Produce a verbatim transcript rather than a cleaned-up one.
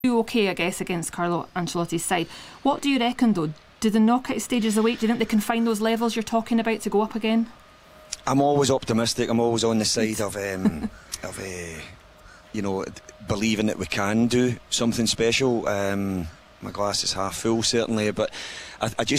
do okay, I guess, against Carlo Ancelotti's side. What do you reckon, though? Do the knockout stages await? Do you think they can find those levels you're talking about to go up again? I'm always optimistic. I'm always on the side of, um, of uh, you know, believing that we can do something special. Um, my glass is half full, certainly, but I, I just